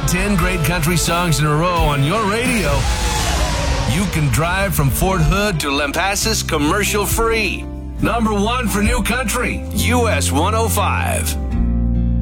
10 great country songs in a row on your radio, you can drive from Fort Hood to Lampasas commercial free. Number 1 for new country, US 105.